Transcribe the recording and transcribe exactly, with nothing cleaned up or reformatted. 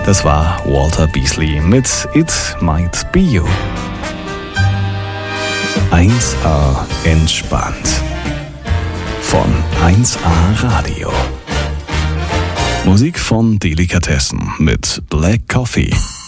Das war Walter Beasley mit It Might Be You. eins A entspannt. Von eins A Radio. Musik von Delikatessen mit Black Coffee.